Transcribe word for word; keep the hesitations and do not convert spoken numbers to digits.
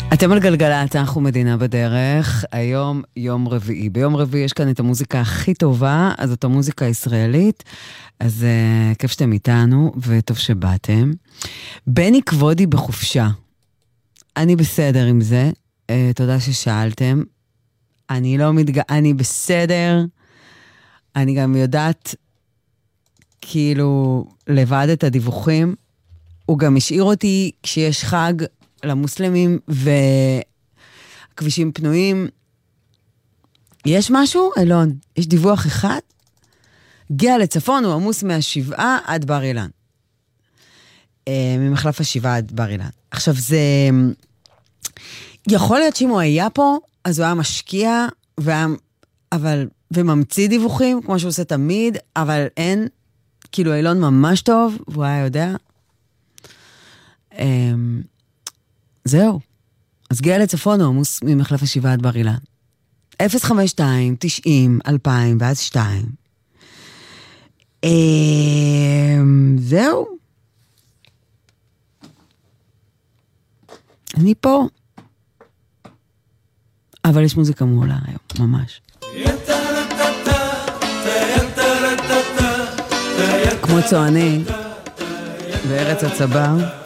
אתם על גלגלת, אנחנו מדינה בדרך. היום יום רביעי. ביום רביעי יש כאן את המוזיקה הכי טובה, אז זאת המוזיקה הישראלית. אז uh, כיף שאתם איתנו, וטוב שבאתם. בני כבודי בחופשה. אני בסדר עם זה. Uh, תודה ששאלתם. אני לא מתג... אני בסדר. אני גם יודעת, כאילו, לבד את הדיווחים. הוא גם השאיר אותי כשיש חג למוסלמים וכבישים פנויים. יש משהו? אלון, יש דיווח אחד? הגיע לצפון, הוא עמוס מהשבעה עד בר אילן. ממחלף השבעה עד בר אילן. עכשיו זה... יכול להיות שאם הוא היה פה, אז הוא היה משקיע, והיה... אבל... וממציא דיווחים, כמו שהוא עושה תמיד, אבל אין... כאילו, אילון ממש טוב, והוא היה יודע... זהו. אז גאה לצפון הוא עמוס ממחלף השבעה עד בר אילן. אפס חמש שתיים, תשעים, אלפיים, ואז שתיים. זהו. אני פה. אבל יש מוזיקה מעולה היום, ממש. כמו צועני בארץ הצבא.